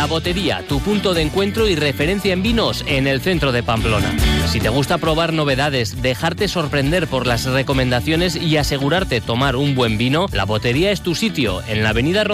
La Botería, tu punto de encuentro y referencia en vinos en el centro de Pamplona. Si te gusta probar novedades, dejarte sorprender por las recomendaciones y asegurarte tomar un buen vino, La Botería es tu sitio en la avenida